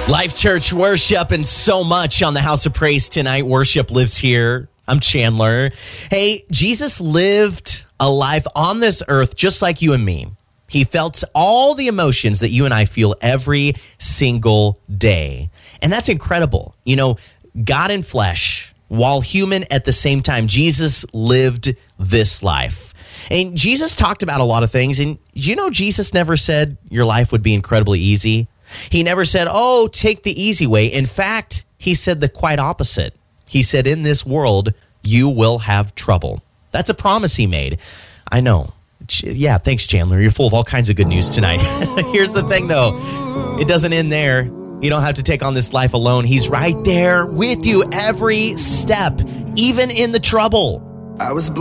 Life Church worship and so much on the House of Praise tonight. Worship lives here. I'm Chandler. Hey, Jesus lived a life on this earth just like you and me. He felt all the emotions that you and I feel every single day. And that's incredible. You know, God in flesh, while human at the same time, Jesus lived this life. And Jesus talked about a lot of things. And you know, Jesus never said your life would be incredibly easy. He never said, oh, take the easy way. In fact, he said the quite opposite. He said, in this world, you will have trouble. That's a promise he made. I know. Yeah, thanks, Chandler. You're full of all kinds of good news tonight. Here's the thing, though. It doesn't end there. You don't have to take on this life alone. He's right there with you every step, even in the trouble. I was